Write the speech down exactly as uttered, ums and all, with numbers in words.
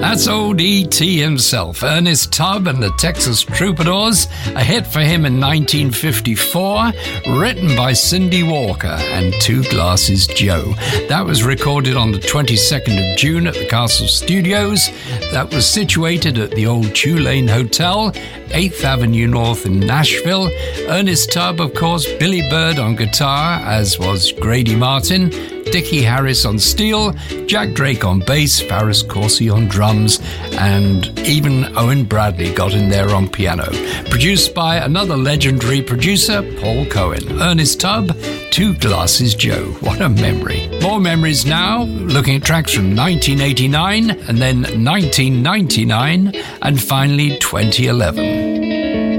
That's old E T himself, Ernest Tubb and the Texas Troubadours, a hit for him in nineteen fifty-four, written by Cindy Walker and Two Glasses Joe. That was recorded on the twenty-second of June at the Castle Studios. That was situated at the old Tulane Hotel, eighth Avenue North in Nashville. Ernest Tubb, of course, Billy Bird on guitar, as was Grady Martin, Dickie Harris on steel, Jack Drake on bass, Faris Corsi on drums, and even Owen Bradley got in there on piano. Produced by another legendary producer, Paul Cohen. Ernest Tubb, Two Glasses Joe. What a memory. More memories now, looking at tracks from nineteen eighty-nine, and then nineteen ninety-nine, and finally twenty eleven.